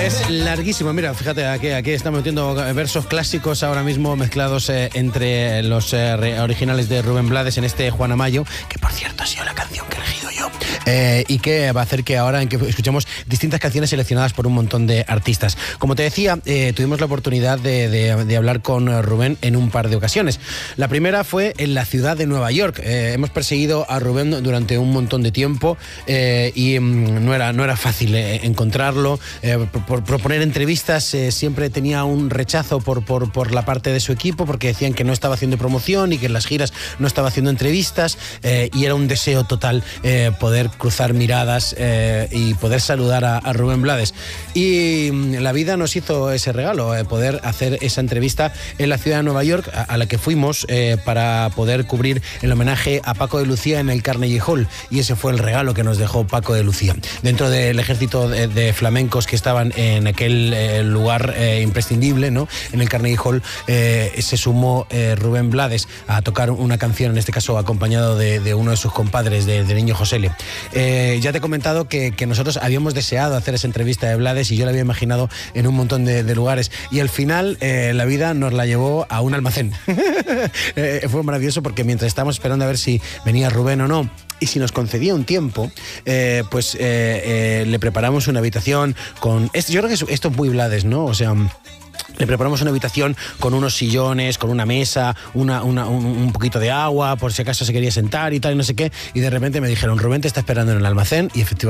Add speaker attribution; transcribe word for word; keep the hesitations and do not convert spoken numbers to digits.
Speaker 1: Es larguísimo, mira, fíjate, aquí, aquí estamos metiendo versos clásicos ahora mismo mezclados eh, entre los eh, originales de Rubén Blades en este Juana Mayo, que por cierto ha sido la canción que he elegido yo, eh, y que va a hacer que ahora en que escuchemos distintas canciones seleccionadas por un montón de artistas. Como te decía, eh, tuvimos la oportunidad de, de, de hablar con Rubén en un par de ocasiones. La primera fue en la ciudad de Nueva York. Eh, hemos perseguido a Rubén durante un montón de tiempo eh, y mm, no, era, no era fácil eh, encontrarlo. Eh, por, por proponer entrevistas eh, siempre tenía un rechazo por, por, por la parte de su equipo, porque decían que no estaba haciendo promoción y que en las giras no estaba haciendo entrevistas, eh, y era un deseo total eh, poder cruzar miradas eh, y poder saludar a, a Rubén Blades. Y mm, la vida nos hizo ese regalo, eh, poder hacer esa entrevista en la ciudad de Nueva York, a, a la que fuimos eh, para poder cubrir el homenaje a Paco de Lucía en el Carnegie Hall, y ese fue el regalo que nos dejó Paco de Lucía. Dentro del ejército de, de flamencos que estaban en aquel eh, lugar eh, imprescindible, ¿no?, en el Carnegie Hall, eh, se sumó eh, Rubén Blades a tocar una canción, en este caso acompañado de, de uno de sus compadres, de, de Niño Josele. Eh, ya te he comentado que, que nosotros habíamos deseado hacer esa entrevista de Blades y yo la había imaginado en un montón de, de lugares, y al final eh, la vida nos la llevó a un almacén. eh, fue maravilloso porque mientras estábamos esperando a ver si venía Rubén o no, y si nos concedía un tiempo, eh, pues eh, eh, le preparamos una habitación con... Yo creo que esto es muy Blades, ¿no? O sea... Le preparamos una habitación con unos sillones, con una mesa, una, una, un, un poquito de agua, por si acaso se quería sentar y tal, y no sé qué. Y de repente me dijeron, Rubén te está esperando en el almacén, y efectivamente